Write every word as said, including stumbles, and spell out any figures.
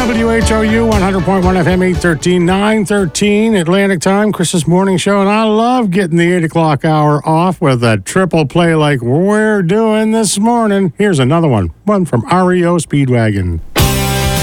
W H O U one hundred point one F M, eight thirteen, nine thirteen Atlantic time, Chris's morning show, and I love getting the eight o'clock hour off with a triple play like we're doing this morning. Here's another one, one from R E O Speedwagon.